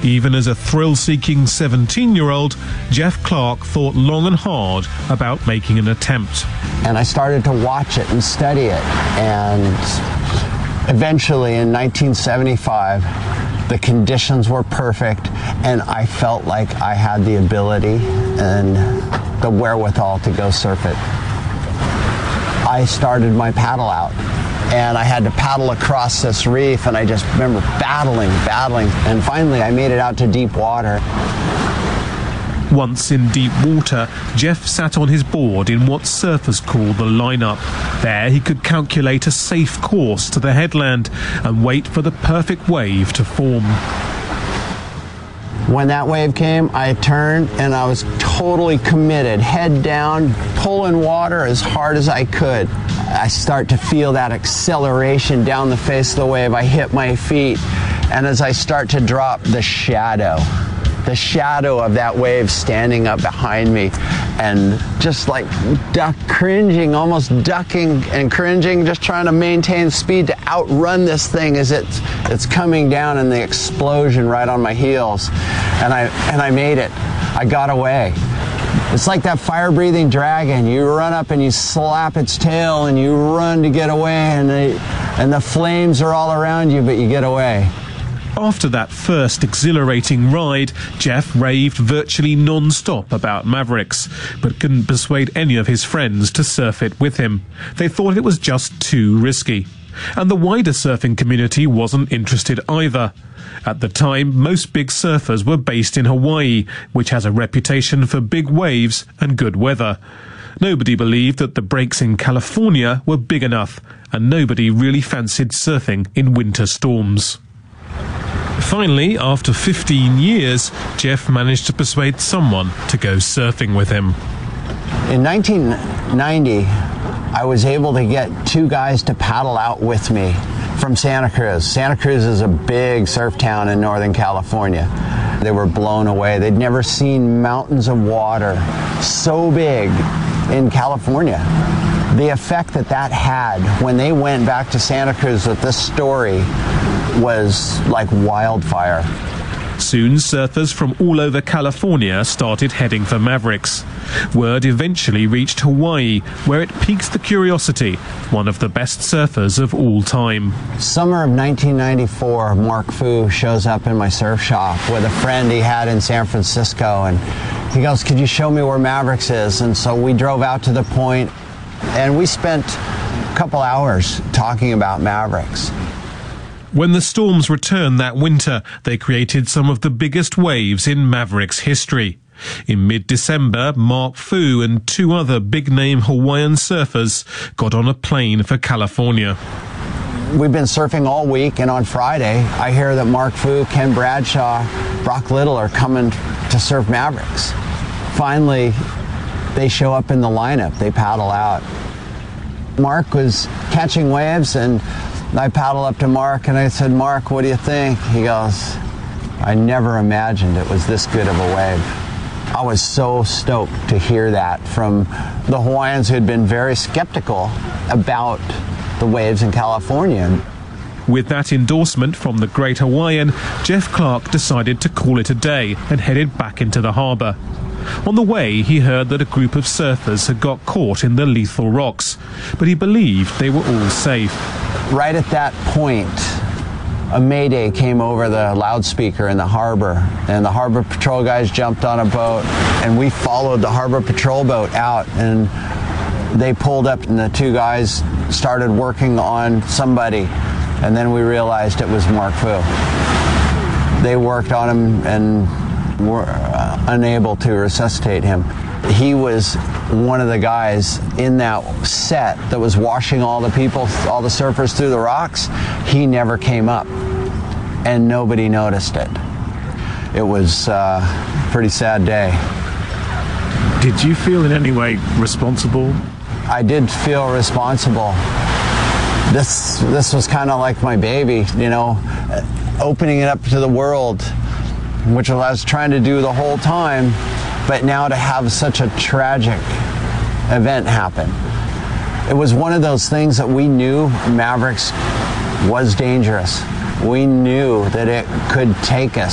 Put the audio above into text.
Even as a thrill-seeking 17-year-old, Jeff Clark thought long and hard about making an attempt. And I started to watch it and study it. And eventually, in 1975, the conditions were perfect, and I felt like I had the ability and the wherewithal to go surf it. I started my paddle out, and I had to paddle across this reef, and I just remember battling, and finally I made it out to deep water. Once in deep water, Jeff sat on his board in what surfers call the lineup. There he could calculate a safe course to the headland and wait for the perfect wave to form. When that wave came, I turned and I was totally committed, head down, pulling water as hard as I could. I start to feel that acceleration down the face of the wave. I hit my feet, and as I start to drop, the shadow of that wave standing up behind me, and just like cringing, almost ducking and cringing, just trying to maintain speed to outrun this thing as it's coming down, and the explosion right on my heels. And I made it. I got away. It's like that fire-breathing dragon. You run up and you slap its tail and you run to get away, and the flames are all around you, but you get away. After that first exhilarating ride, Jeff raved virtually non-stop about Mavericks, but couldn't persuade any of his friends to surf it with him. They thought it was just too risky. And the wider surfing community wasn't interested either. At the time, most big surfers were based in Hawaii, which has a reputation for big waves and good weather. Nobody believed that the breaks in California were big enough, and nobody really fancied surfing in winter storms. Finally, after 15 years, Jeff managed to persuade someone to go surfing with him. In 1990, I was able to get two guys to paddle out with me from Santa Cruz. Santa Cruz is a big surf town in Northern California. They were blown away. They'd never seen mountains of water so big in California. The effect that had when they went back to Santa Cruz with this story was like wildfire. Soon, surfers from all over California started heading for Mavericks. Word eventually reached Hawaii, where it piques the curiosity, one of the best surfers of all time. Summer of 1994, Mark Fu shows up in my surf shop with a friend he had in San Francisco, and he goes, "Could you show me where Mavericks is?" And so we drove out to the point, and we spent a couple hours talking about Mavericks. When the storms returned that winter, they created some of the biggest waves in Mavericks history. In mid-December, Mark Fu and two other big-name Hawaiian surfers got on a plane for California. We've been surfing all week, and on Friday, I hear that Mark Fu, Ken Bradshaw, Brock Little are coming to surf Mavericks. Finally, they show up in the lineup. They paddle out. Mark was catching waves, and I paddled up to Mark and I said, "Mark, what do you think?" He goes, "I never imagined it was this good of a wave." I was so stoked to hear that from the Hawaiians who had been very skeptical about the waves in California. With that endorsement from the Great Hawaiian, Jeff Clark decided to call it a day and headed back into the harbour. On the way, he heard that a group of surfers had got caught in the lethal rocks, but he believed they were all safe. Right at that point, a mayday came over the loudspeaker in the harbor, and the harbor patrol guys jumped on a boat, and we followed the harbor patrol boat out, and they pulled up, and the two guys started working on somebody, and then we realized it was Mark Fu. They worked on him and were unable to resuscitate him. He was one of the guys in that set that was washing all the people, all the surfers through the rocks. He never came up, and nobody noticed it. It was a pretty sad day. Did you feel in any way responsible? I did feel responsible. This was kind of like my baby, you know, opening it up to the world, which I was trying to do the whole time, but now to have such a tragic event happen. It was one of those things that we knew Mavericks was dangerous. We knew that it could take us